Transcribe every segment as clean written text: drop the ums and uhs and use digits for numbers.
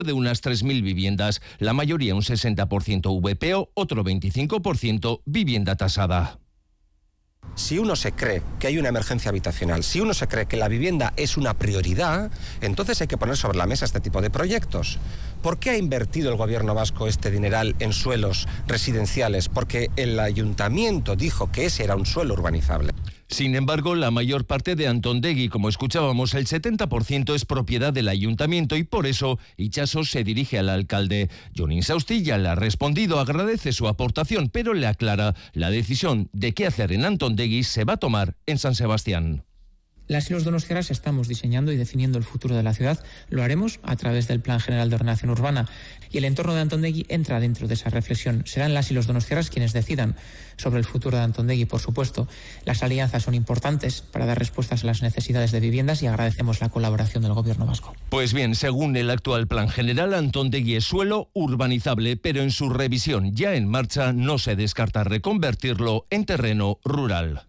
de unas 3.000 viviendas, la mayoría un 60% VPO, otro 25% vivienda tasada. Si uno se cree que hay una emergencia habitacional, si uno se cree que la vivienda es una prioridad, entonces hay que poner sobre la mesa este tipo de proyectos. ¿Por qué ha invertido el gobierno vasco este dineral en suelos residenciales? Porque el ayuntamiento dijo que ese era un suelo urbanizable. Sin embargo, la mayor parte de Antondegui, como escuchábamos, el 70% es propiedad del ayuntamiento y por eso Itxaso se dirige al alcalde. Jonin Saustilla le ha respondido, agradece su aportación, pero le aclara la decisión de qué hacer en Antondegui se va a tomar en San Sebastián. Las y los donostiarras estamos diseñando y definiendo el futuro de la ciudad. Lo haremos a través del Plan General de Ordenación Urbana. Y el entorno de Antondegui entra dentro de esa reflexión. Serán las y los donostiarras quienes decidan sobre el futuro de Antondegui, por supuesto. Las alianzas son importantes para dar respuestas a las necesidades de viviendas y agradecemos la colaboración del gobierno vasco. Pues bien, según el actual Plan General, Antondegui es suelo urbanizable, pero en su revisión ya en marcha no se descarta reconvertirlo en terreno rural.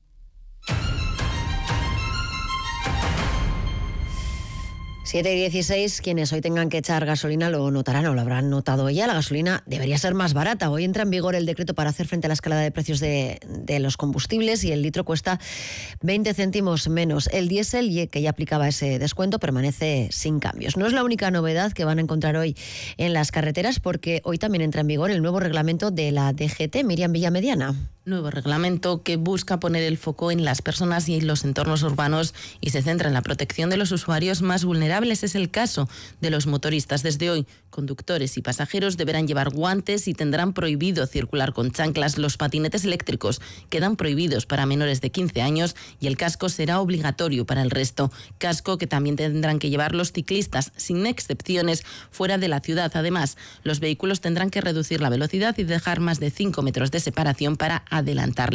7:16, quienes hoy tengan que echar gasolina lo notarán o lo habrán notado ya. La gasolina debería ser más barata. Hoy entra en vigor el decreto para hacer frente a la escalada de precios de los combustibles y el litro cuesta 20 céntimos menos. El diésel, que ya aplicaba ese descuento, permanece sin cambios. No es la única novedad que van a encontrar hoy en las carreteras, porque hoy también entra en vigor el nuevo reglamento de la DGT. Miriam Villamediana. Nuevo reglamento que busca poner el foco en las personas y en los entornos urbanos y se centra en la protección de los usuarios más vulnerables. Es el caso de los motoristas. Desde hoy, conductores y pasajeros deberán llevar guantes y tendrán prohibido circular con chanclas. Los patinetes eléctricos quedan prohibidos para menores de 15 años y el casco será obligatorio para el resto. Casco que también tendrán que llevar los ciclistas, sin excepciones, fuera de la ciudad. Además, los vehículos tendrán que reducir la velocidad y dejar más de 5 metros de separación para adelantar